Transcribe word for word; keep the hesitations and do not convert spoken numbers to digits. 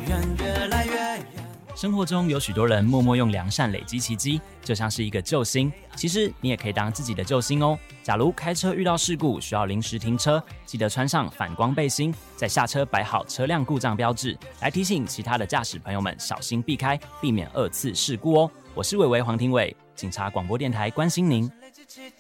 远，越来越远。 生活中有许多人默默用良善累积奇迹，就像是一个救星。其实你也可以当自己的救星哦。假如开车遇到事故需要临时停车，记得穿上反光背心，在下车摆好车辆故障标志，来提醒其他的驾驶朋友们小心避开，避免二次事故哦。我是伟伟黄庭伟，警察广播电台关心您。